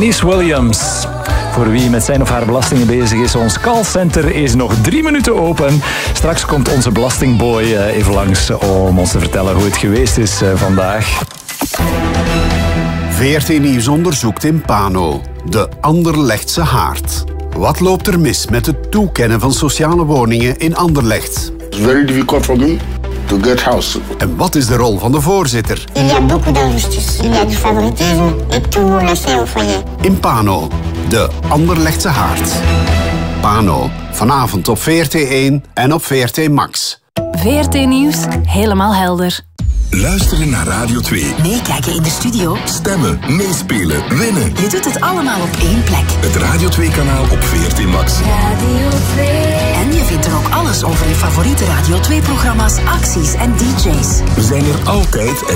Denise Williams. Voor wie met zijn of haar belastingen bezig is, ons callcenter is nog 3 minuten open. Straks komt onze belastingboy even langs om ons te vertellen hoe het geweest is vandaag. VRT Nieuws onderzoekt in Pano. De Anderlechtse haard. Wat loopt er mis met het toekennen van sociale woningen in Anderlecht? It's very difficult for me to get house. En wat is de rol van de voorzitter? Il y a beaucoup d'injustice. Il y a du favoritisme et tout le monde le sait au foyer. In Pano. De Anderlechtse haard. Pano. Vanavond op VRT1 en op VRT Max. VRT Nieuws. Helemaal helder. Luisteren naar Radio 2. Meekijken in de studio. Stemmen, meespelen, winnen. Je doet het allemaal op één plek. Het Radio 2-kanaal op VRT Max. Radio 2. En je vindt er ook alles over je favoriete Radio 2-programma's, acties en DJ's. We zijn er altijd